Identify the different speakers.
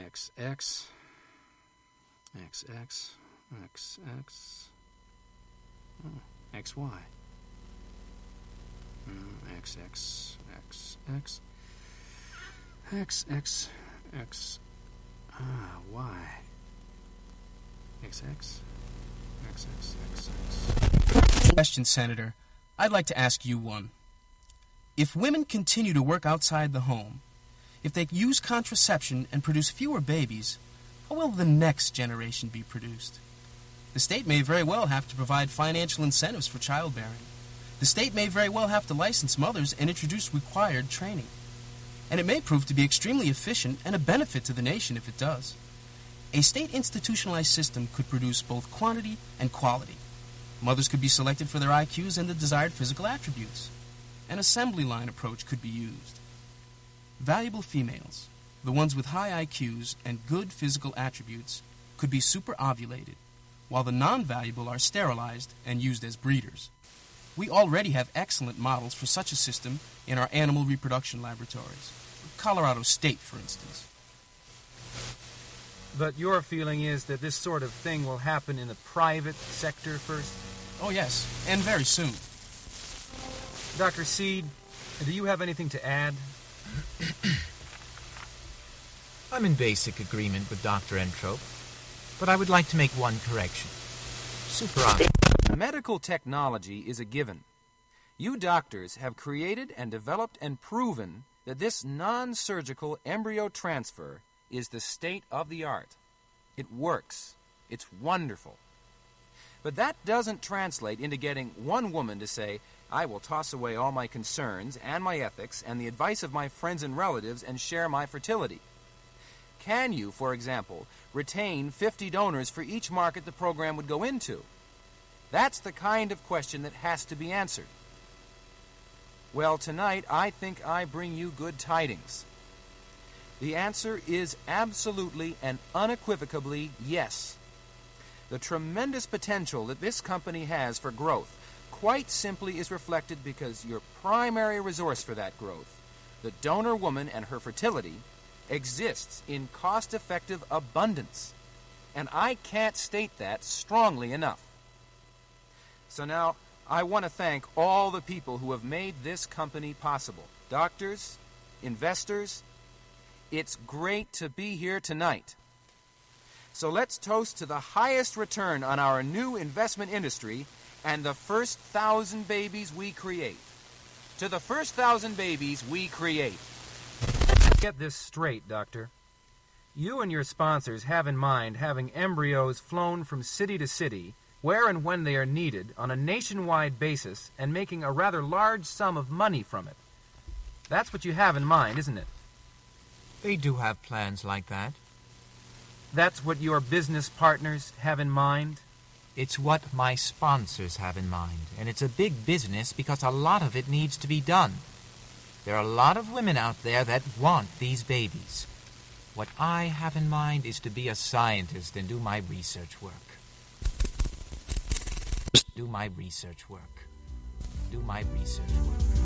Speaker 1: XX, XX, XX, XY, XX, XX, XX, X, Y, XX, XX.
Speaker 2: Question, Senator. I'd like to ask you one. If women continue to work outside the home, if they use contraception and produce fewer babies, how will the next generation be produced? The state may very well have to provide financial incentives for childbearing. The state may very well have to license mothers and introduce required training. And it may prove to be extremely efficient and a benefit to the nation if it does. A state institutionalized system could produce both quantity and quality. Mothers could be selected for their IQs and the desired physical attributes. An assembly line approach could be used. Valuable females, the ones with high IQs and good physical attributes, could be superovulated, while the non-valuable are sterilized and used as breeders. We already have excellent models for such a system in our animal reproduction laboratories. Colorado State, for instance.
Speaker 3: But your feeling is that this sort of thing will happen in the private sector first?
Speaker 2: Oh, yes, and very soon.
Speaker 3: Dr. Seed, do you have anything to add?
Speaker 4: I'm in basic agreement with Dr. Entrope, but I would like to make one correction.
Speaker 5: Medical technology is a given. You doctors have created and developed and proven that this non-surgical embryo transfer is the state of the art. It works. It's wonderful. But that doesn't translate into getting one woman to say, I will toss away all my concerns and my ethics and the advice of my friends and relatives and share my fertility. Can you, for example, retain 50 donors for each market the program would go into? That's the kind of question that has to be answered. Well, tonight I think I bring you good tidings. The answer is absolutely and unequivocally yes. The tremendous potential that this company has for growth quite simply is reflected because your primary resource for that growth, the donor woman and her fertility, exists in cost-effective abundance. And I can't state that strongly enough. So now, I want to thank all the people who have made this company possible. Doctors, investors, it's great to be here tonight. So let's toast to the highest return on our new investment industry and the first 1,000 babies we create. To the first 1,000 babies we create.
Speaker 3: Get this straight, Doctor. You and your sponsors have in mind having embryos flown from city to city, where and when they are needed, on a nationwide basis, and making a rather large sum of money from it. That's what you have in mind, isn't it?
Speaker 4: They do have plans like that.
Speaker 3: That's what your business partners have in mind?
Speaker 4: It's what my sponsors have in mind, and it's a big business because a lot of it needs to be done. There are a lot of women out there that want these babies. What I have in mind is to be a scientist and do my research work. Do my research work.